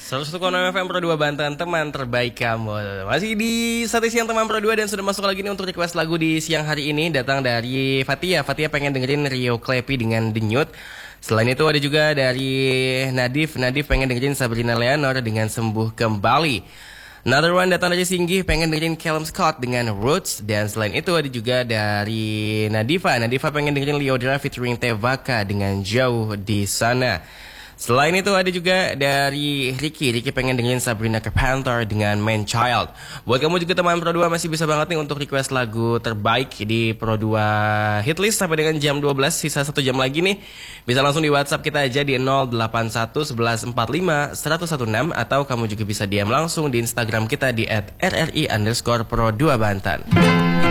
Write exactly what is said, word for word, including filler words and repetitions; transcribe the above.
seratus satu koma enam F M Pro dua Banten, teman terbaik kamu. Masih di satu siang teman Pro dua dan sudah masuk lagi nih untuk request lagu di siang hari ini. Datang dari Fatia. Fatia pengen dengerin Rio Klepi dengan Denyut. Selain itu ada juga dari Nadif. Nadif pengen dengerin Sabrina Leonor dengan Sembuh Kembali. Another one datang dari Singgih, pengen dengerin Callum Scott dengan Roots. Dan selain itu ada juga dari Nadifa. Nadifa pengen dengerin Leodra featuring Tevaka dengan Jauh di Sana. Selain itu ada juga dari Ricky. Ricky pengen dengerin Sabrina Carpenter dengan Man Child. Buat kamu juga teman Pro dua masih bisa banget nih untuk request lagu terbaik di Pro dua Hitlist sampai dengan jam dua belas. Sisa satu jam lagi nih. Bisa langsung di WhatsApp kita aja di nol delapan satu sebelas empat lima seratus enam belas. Atau kamu juga bisa D M langsung di Instagram kita di at r r i underscore pro dua Banten.